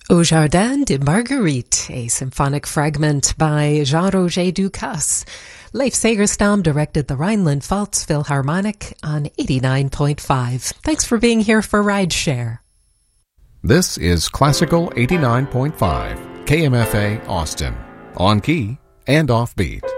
Au Jardin de Marguerite, a symphonic fragment by Jean-Roger Ducasse. Leif Segerstam directed the Rhineland-Pfalz Philharmonic on 89.5. Thanks for being here for Rideshare. This is Classical 89.5, KMFA Austin, on key and offbeat.